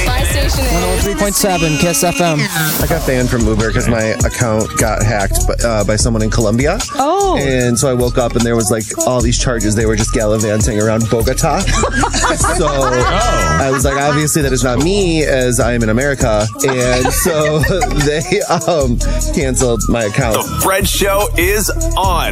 My station is 103.7 Kiss FM. I got banned from Uber because my account got hacked by someone in Colombia. Oh. And so I woke up and there was like all these charges. They were just gallivanting around Bogota. So I was like, obviously that is not me, as I am in America. And so they canceled my account. The Fred Show is on.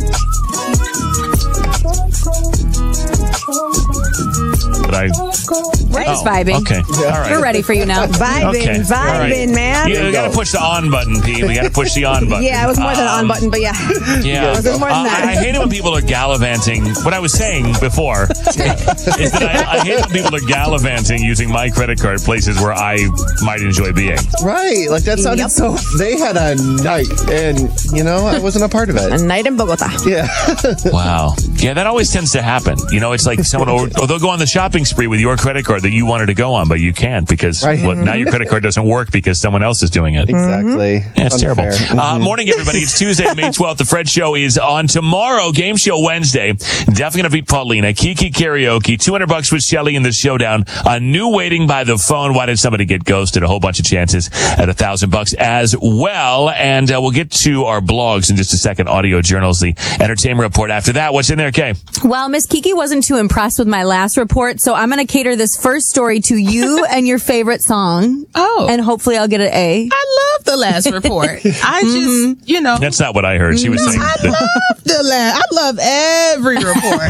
Ray's vibing. Okay. All right. We're ready for you now. Vibing, man. You got to push the on button, P. We got to push the on button. Yeah, it was more than an on button, but yeah. Yeah. It was more than that. I hate it when people are gallivanting. What I was saying before is that I hate when people are gallivanting using my credit card places where I might enjoy being. Right. Like that sounded so... They had a night and, I wasn't a part of it. A night in Bogota. Yeah. Wow. Yeah, that always tends to happen. It's like someone, or they'll go on the shopping spree with your credit card that you wanted to go on, but you can't because now your credit card doesn't work because someone else is doing it. Exactly. Yeah, it's terrible. Morning, everybody. It's Tuesday, May 12th. The Fred Show is on tomorrow. Game Show Wednesday. Definitely going to beat Paulina. Kiki karaoke. $200 with Shelly in the showdown. A new waiting by the phone. Why did somebody get ghosted? A whole bunch of chances at $1,000 as well. And we'll get to our blogs in just a second. Audio journals, the entertainment report. After that, what's in there, Kay? Well, Miss Kiki wasn't too impressed with my last report, so I'm going to cater this first story to you and your favorite song. Oh. And hopefully I'll get an A. I love the last report. I just, That's not what I heard. She was saying I love the last. I love every report.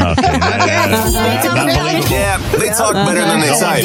Yeah, they talk better than they type.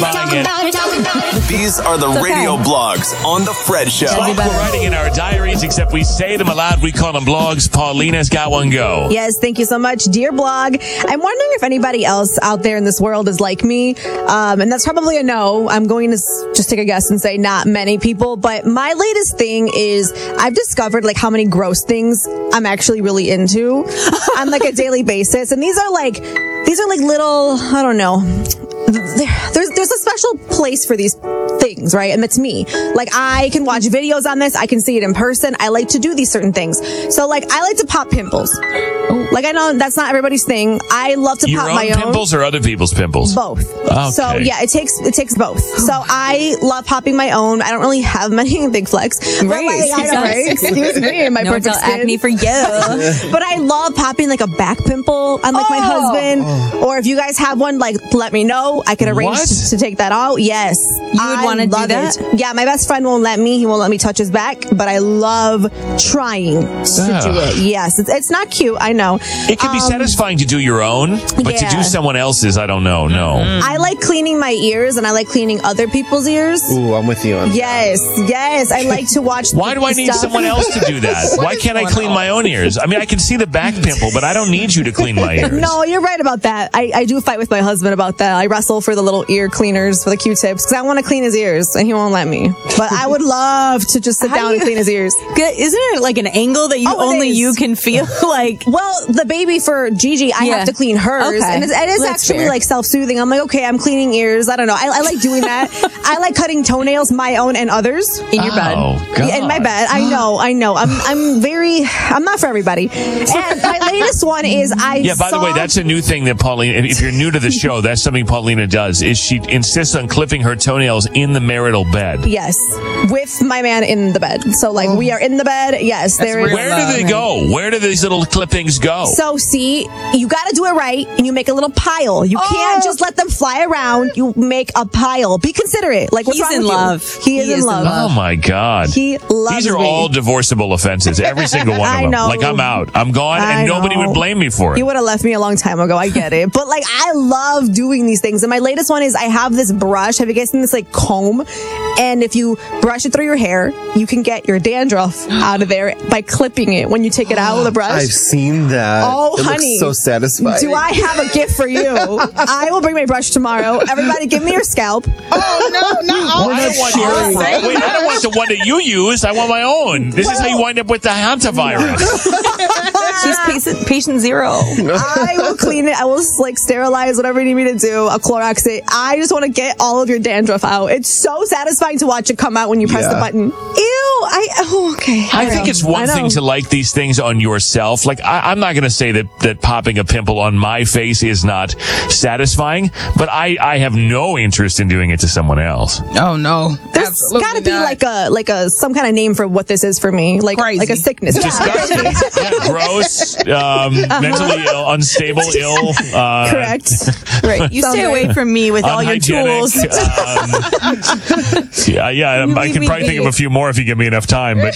These are the radio blogs on The Fred Show. Like we're writing in our diaries, except we say them aloud. We call them blogs. Paulina's got one go. Yes, thank you so much, dear blog. I'm wondering if anybody else out there in this world is like me, and that's probably a no. I'm going to just take a guess and say not many people, but my latest thing is I've discovered like how many gross things I'm actually really into on like a daily basis, and these are like little, I don't know. There's a special place for these things, right? And it's me. Like, I can watch videos on this. I can see it in person. I like to do these certain things. So, like, I like to pop pimples. Like, I know that's not everybody's thing. I love to pop my own. Your own pimples or other people's pimples? Both. Okay. So, yeah, it takes both. So, I love popping my own. I don't really have many big flex. Right. Excuse me. My perfect skin. Acne for you. But I love popping, like, a back pimple on, like, my husband. Or if you guys have one, like, let me know. I could arrange to take that out. Yes. You would want to do that? Yeah, my best friend won't let me. He won't let me touch his back, but I love trying to do it. Yes. It's not cute, I know. It can be satisfying to do your own, but to do someone else's, I don't know. No. I like cleaning my ears, and I like cleaning other people's ears. Ooh, I'm with you on that. Yes. I like to watch Why do I need someone else to do that? Why can't I clean my own ears? I mean, I can see the back pimple, but I don't need you to clean my ears. No, you're right about that. I do fight with my husband about that. I wrestle for the little ear cleaners, for the Q-tips, because I want to clean his ears, and he won't let me. But I would love to just sit down and clean his ears. Isn't it like an angle that you can feel? Like, well, the baby for Gigi, I have to clean hers, and it is actually like self-soothing. I'm like, okay, I'm cleaning ears. I don't know. I like doing that. I like cutting toenails, my own and others, in your bed. God. In my bed. I know. I'm not for everybody. And my latest one is by the way, that's a new thing that Paulina, if you're new to the show, that's something Paulina does, is she insists on clipping her toenails in the marital bed. Yes. With my man in the bed. So, like, we are in the bed. Yes. Where do they go? Where do these little clippings go? So, see, you got to do it right, and you make a little pile. You can't just let them fly around. You make a pile. Be considerate. Like, what's wrong with you? He is in love. Oh, my God. He loves These are me. all divorceable offenses. Every single one of them. know. Like, I'm out. I'm gone, and nobody would blame me for it. You would have left me a long time ago. I get it. But, like, I love doing these things. And my latest one is I have this brush. Have you guys seen this, like, comb? And if you brush it through your hair, you can get your dandruff out of there by clipping it when you take it out with a brush. I've seen that. Oh, it honey. looks so satisfying. Do I have a gift for you? I will bring my brush tomorrow. Everybody, give me your scalp. Oh, no, not all. I don't want the one that you use. I want my own. This is how you wind up with the hantavirus. She's patient zero. I will clean it. I will like sterilize whatever you need me to do. A Clorox it. I just want to get all of your dandruff out. It's so satisfying to watch it come out when you press the button. Ew. Okay. I think it's one thing to like these things on yourself. Like, I'm not going to say that popping a pimple on my face is not satisfying, but I have no interest in doing it to someone else. Oh no. There's got to be like a some kind of name for what this is for me. Like a sickness. Disgusting. Yeah, gross, mentally ill, unstable, ill. Correct. Right. You stay away from me with all your tools. I can probably think of a few more if you give me enough time. But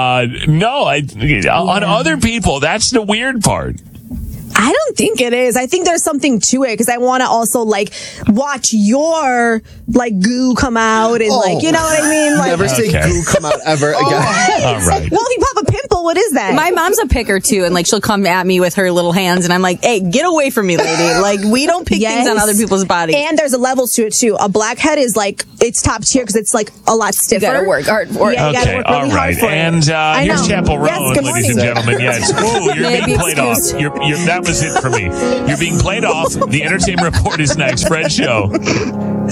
on other people, that's the weird part. I don't think it is. I think there's something to it because I want to also like watch your like goo come out and like, you know what I mean? Like, never say goo come out ever again. All right. Well, if you pop a pimple, what is that? My mom's a picker too, and like she'll come at me with her little hands, and I'm like, "Hey, get away from me, lady! Like we don't pick things on other people's bodies." And there's a level to it too. A blackhead is like it's top tier because it's like a lot stiffer. You gotta work hard for it. Yeah, you gotta work really hard for it. And here's Chapel Roan, Yes, good ladies and morning. gentlemen. Yes, you're being played off. That was it for me. You're being played off. The Entertainment Report is next. Fred Show.